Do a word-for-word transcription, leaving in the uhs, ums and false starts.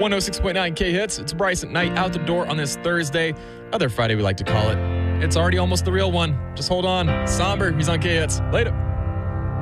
one oh six point nine K-Hits. It's Bryce at Night out the door on this Thursday. Other Friday, we like to call it. It's already almost the real one. Just hold on. Somber, he's on K-Hits. Later.